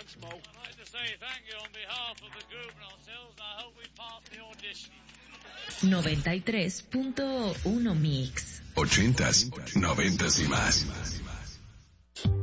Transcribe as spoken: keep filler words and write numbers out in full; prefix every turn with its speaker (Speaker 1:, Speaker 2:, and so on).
Speaker 1: I'd like to say thank you on behalf of the group and ourselves. I hope we pass the audition.
Speaker 2: noventa y tres punto uno Mix.
Speaker 3: Ochentas, noventas y más.